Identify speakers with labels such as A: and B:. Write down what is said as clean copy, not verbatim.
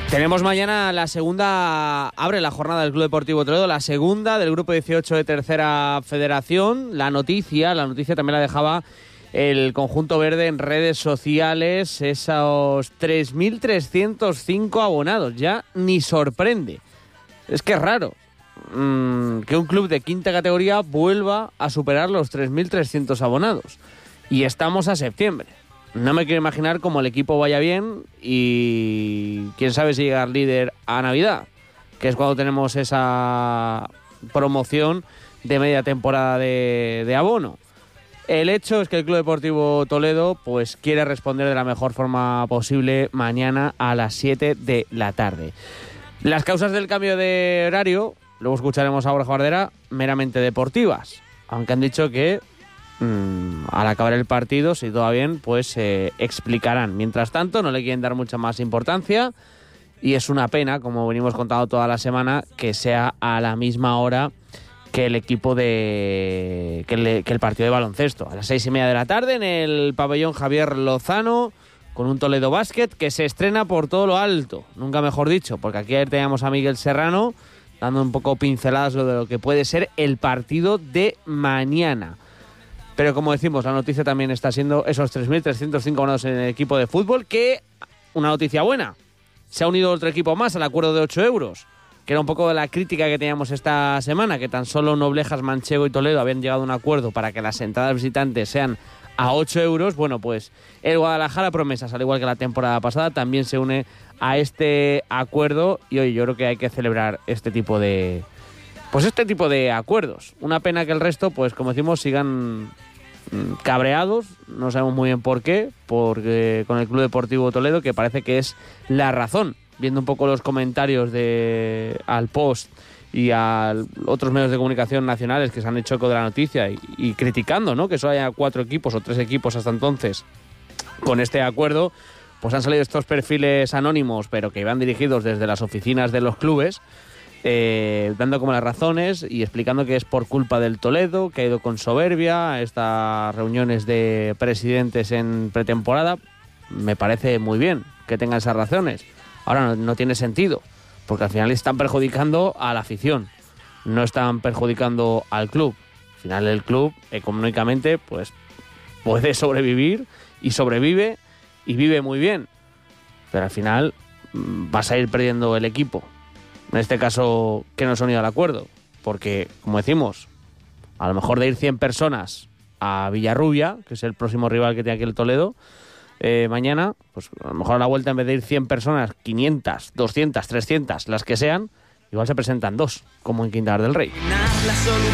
A: Tenemos mañana la segunda, abre la jornada del Club Deportivo Toledo, la segunda del Grupo 18 de Tercera Federación. La noticia también la dejaba el conjunto verde en redes sociales, esos 3.305 abonados, ya ni sorprende. Es que es raro que un club de quinta categoría vuelva a superar los 3.300 abonados. Y estamos a septiembre. No me quiero imaginar cómo el equipo vaya bien y quién sabe si llegar líder a Navidad, que es cuando tenemos esa promoción de media temporada de abono. El hecho es que el Club Deportivo Toledo pues quiere responder de la mejor forma posible mañana a las 7 de la tarde. Las causas del cambio de horario, luego escucharemos a Borja Bardera, meramente deportivas, aunque han dicho que al acabar el partido, si todo va bien, pues explicarán. Mientras tanto, no le quieren dar mucha más importancia y es una pena, como venimos contando toda la semana, que sea a la misma hora que el equipo que el partido de baloncesto. A las 6:30 de la tarde en el pabellón Javier Lozano, con un Toledo Basket que se estrena por todo lo alto. Nunca mejor dicho, porque aquí ayer teníamos a Miguel Serrano dando un poco pinceladas de lo que puede ser el partido de mañana. Pero como decimos, la noticia también está siendo esos 3.305 abonados en el equipo de fútbol, que, una noticia buena, se ha unido otro equipo más al acuerdo de 8 euros, que era un poco de la crítica que teníamos esta semana, que tan solo Noblejas, Manchego y Toledo habían llegado a un acuerdo para que las entradas visitantes sean a 8 euros. Bueno, pues el Guadalajara Promesas, al igual que la temporada pasada, también se une a este acuerdo y hoy yo creo que hay que celebrar este tipo de acuerdos. Una pena que el resto, pues como decimos, sigan cabreados, no sabemos muy bien por qué, porque con el Club Deportivo Toledo, que parece que es la razón, viendo un poco los comentarios al Post y a otros medios de comunicación nacionales que se han hecho eco de la noticia y criticando, ¿no?, que solo haya 4 equipos o 3 equipos hasta entonces con este acuerdo. Pues han salido estos perfiles anónimos, pero que van dirigidos desde las oficinas de los clubes, dando como las razones y explicando que es por culpa del Toledo, que ha ido con soberbia a estas reuniones de presidentes en pretemporada. Me parece muy bien que tengan esas razones. Ahora no tiene sentido, porque al final están perjudicando a la afición, no están perjudicando al club. Al final el club económicamente pues puede sobrevivir y sobrevive y vive muy bien, pero al final vas a ir perdiendo el equipo. En este caso, que no se han unido al acuerdo, porque, como decimos, a lo mejor de ir 100 personas a Villarrubia, que es el próximo rival que tiene aquí el Toledo, mañana, pues a lo mejor a la vuelta, en vez de ir 100 personas, 500, 200, 300, las que sean, igual se presentan 2, como en Quintanar del Rey.